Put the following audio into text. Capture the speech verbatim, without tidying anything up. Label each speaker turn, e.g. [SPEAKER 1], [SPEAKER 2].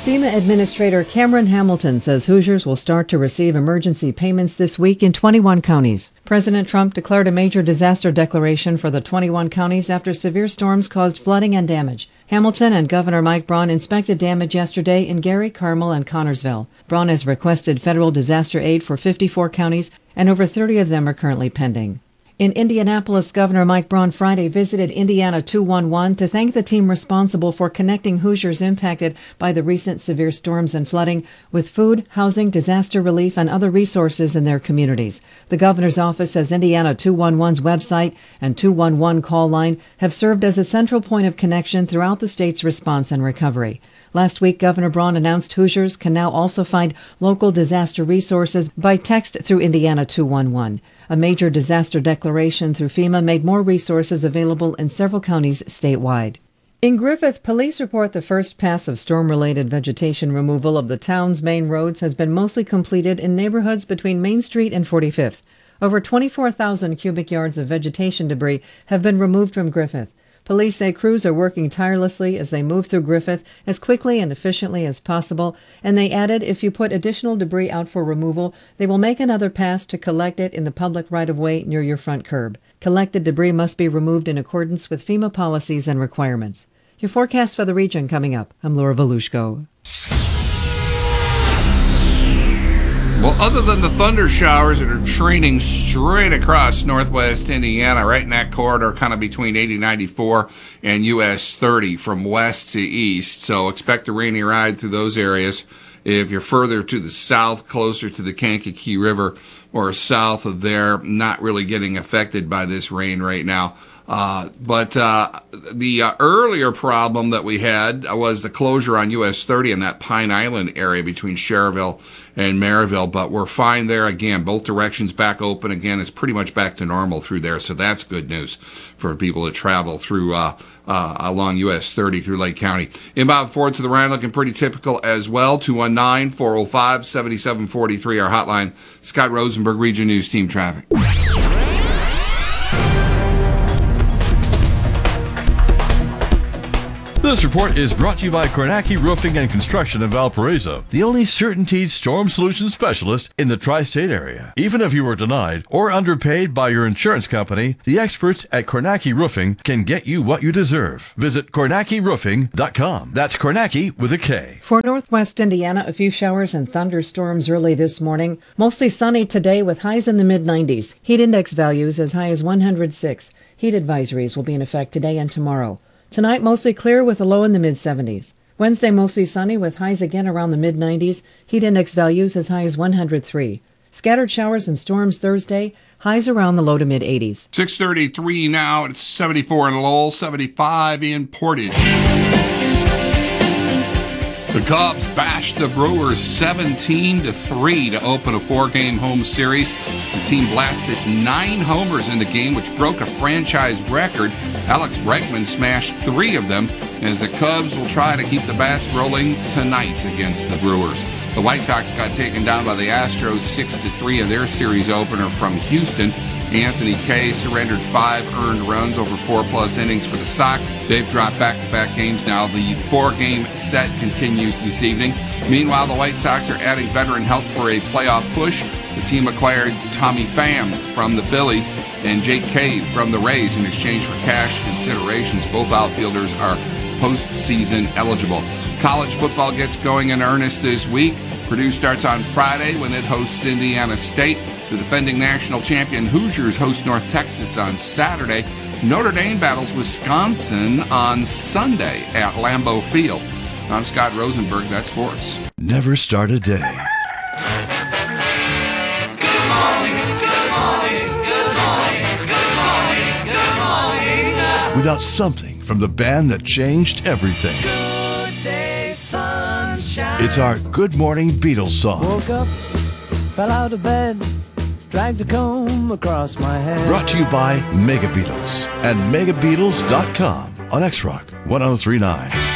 [SPEAKER 1] FEMA Administrator Cameron Hamilton says Hoosiers will start to receive emergency payments this week in twenty-one counties. President Trump declared a major disaster declaration for the twenty-one counties after severe storms caused flooding and damage. Hamilton and Governor Mike Braun inspected damage yesterday in Gary, Carmel, and Connorsville. Braun has requested federal disaster aid for fifty-four counties, and over thirty of them are currently pending. In Indianapolis, Governor Mike Braun Friday visited Indiana two one one to thank the team responsible for connecting Hoosiers impacted by the recent severe storms and flooding with food, housing, disaster relief, and other resources in their communities. The governor's office says Indiana two one one's website and two one one call line have served as a central point of connection throughout the state's response and recovery. Last week, Governor Braun announced Hoosiers can now also find local disaster resources by text through Indiana two one one. A major disaster declaration through FEMA made more resources available in several counties statewide. In Griffith, police report the first pass of storm-related vegetation removal of the town's main roads has been mostly completed in neighborhoods between Main Street and forty-fifth. Over twenty-four thousand cubic yards of vegetation debris have been removed from Griffith. Police say crews are working tirelessly as they move through Griffith as quickly and efficiently as possible, and they added if you put additional debris out for removal, they will make another pass to collect it in the public right-of-way near your front curb. Collected debris must be removed in accordance with FEMA policies and requirements. Your forecast for the region coming up. I'm Laura Volushko.
[SPEAKER 2] Well, other than the thunder showers that are training straight across northwest Indiana, right in that corridor, kind of between eighty ninety-four and U S thirty from west to east. So expect a rainy ride through those areas. If you're further to the south, closer to the Kankakee River or south of there, not really getting affected by this rain right now. Uh, but uh, the uh, earlier problem that we had was the closure on U S thirty in that Pine Island area between Cherville and Maryville. But we're fine there again. Both directions back open again. It's pretty much back to normal through there. So that's good news for people that travel through uh, uh, along U S thirty through Lake County. Inbound forward to the Rhine looking pretty typical as well. two one nine, four oh five, seven seven four three, our hotline. Scott Rosenberg, Region News Team Traffic.
[SPEAKER 3] This report is brought to you by Kornacki Roofing and Construction of Valparaiso, the only CertainTeed storm solution specialist in the tri-state area. Even if you were denied or underpaid by your insurance company, the experts at Kornacki Roofing can get you what you deserve. Visit Kornacki Roofing dot com. That's Kornacki with a K.
[SPEAKER 1] For northwest Indiana, a few showers and thunderstorms early this morning. Mostly sunny today with highs in the mid nineties. Heat index values as high as one hundred six. Heat advisories will be in effect today and tomorrow. Tonight, mostly clear with a low in the mid seventies. Wednesday, mostly sunny with highs again around the mid nineties. Heat index values as high as one hundred three. Scattered showers and storms Thursday. Highs around the low to mid eighties.
[SPEAKER 2] six thirty-three now. It's seventy-four in Lowell, seventy-five in Portage. The Cubs bashed the Brewers seventeen to three to open a four-game home series. The team blasted nine homers in the game, which broke a franchise record. Alex Bregman smashed three of them as the Cubs will try to keep the bats rolling tonight against the Brewers. The White Sox got taken down by the Astros six to three in their series opener from Houston. Anthony Kay surrendered five earned runs over four-plus innings for the Sox. They've dropped back-to-back games now. The four-game set continues this evening. Meanwhile, the White Sox are adding veteran help for a playoff push. The team acquired Tommy Pham from the Phillies and Jake Cave from the Rays in exchange for cash considerations. Both outfielders are postseason eligible. College football gets going in earnest this week. Purdue starts on Friday when it hosts Indiana State. The defending national champion Hoosiers host North Texas on Saturday. Notre Dame battles Wisconsin on Sunday at Lambeau Field. I'm Scott Rosenberg. That's sports.
[SPEAKER 3] Never start a day
[SPEAKER 4] Good morning, good morning, good morning, good morning, good morning.
[SPEAKER 3] without something from the band that changed everything.
[SPEAKER 4] Good day, sunshine.
[SPEAKER 3] It's our Good Morning Beatles song.
[SPEAKER 5] Woke up, fell out of bed, dragged a comb across my head.
[SPEAKER 3] Brought to you by Mega Beatles and mega beatles dot com on X-Rock one oh three point nine.